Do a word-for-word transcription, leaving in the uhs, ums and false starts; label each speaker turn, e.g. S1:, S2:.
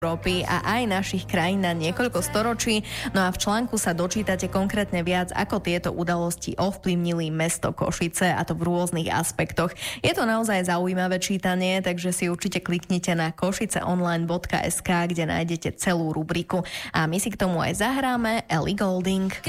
S1: Európy a aj našich krajín na niekoľko storočí. No a v článku sa dočítate konkrétne viac, ako tieto udalosti ovplyvnili mesto Košice, a to v rôznych aspektoch. Je to naozaj zaujímavé čítanie, takže si určite kliknite na košiceonline bodka es ká, kde nájdete celú rubriku. A my si k tomu aj zahráme Ellie Goulding.